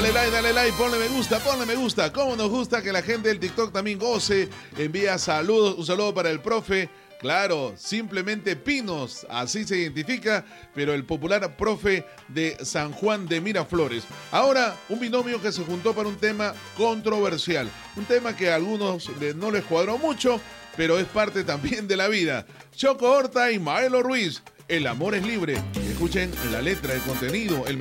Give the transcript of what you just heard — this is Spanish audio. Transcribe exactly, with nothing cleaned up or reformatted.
Dale like, dale like, ponle me gusta, ponle me gusta. Cómo nos gusta que la gente del TikTok también goce. Envía saludos, un saludo para el profe. Claro, simplemente Pinos, así se identifica, pero el popular profe de San Juan de Miraflores. Ahora, un binomio que se juntó para un tema controversial. Un tema que a algunos no les cuadró mucho, pero es parte también de la vida. Choco Horta y Maelo Ruiz. El amor es libre. Escuchen la letra, el contenido, el